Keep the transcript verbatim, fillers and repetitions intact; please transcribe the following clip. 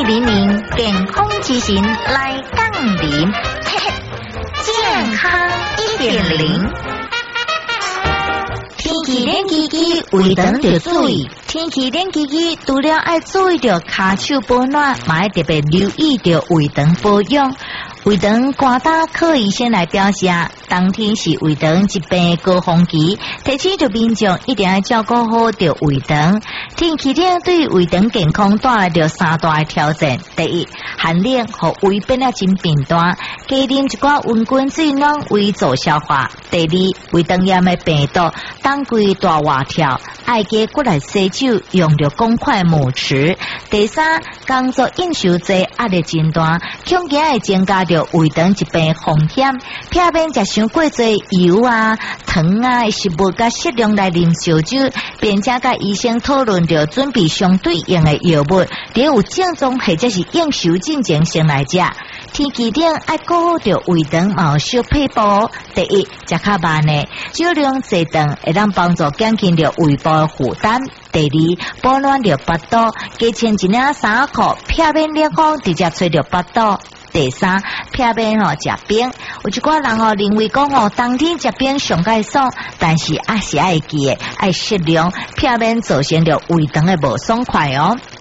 零零健康之行来杠零，健康一点零。天气冷叽叽，胃肠着注意。天气冷叽叽，除了爱注意着骹手保暖，嘛要特别留意着胃肠保养。胃肠寒大，可以先来表示，当天是胃肠疾病高峰期，提醒着民众一定要照顾好着胃肠。天气冷对胃肠健康带来着三大的挑战：第一，寒冷和胃变啊真频大，加啉一寡温滚水暖胃助消化；第二，胃肠炎的病毒当归大活跳，爱加过来洗手，用着公筷母匙；第三，工作应酬多，压力真大，恐惊会增加着胃肠疾病风险，避免食伤过多油啊、糖啊的食物，甲适量来啉烧酒，并且甲医生讨论着准备相对应的药物，在有症状或者是应酬进前先来食。天气冷爱顾好着胃肠，嘛有小配步。第一，食较慢的，少量坐顿会当帮助减轻着胃部的负担。第二，保暖着腹肚，加穿一领衫裤，避免冷风直接吹着腹肚。第三，避免吼食冰，有一寡人吼认为讲吼冬天食冰上介爽，但是还是爱记的，爱适量，避免造成着胃肠的无爽快哦。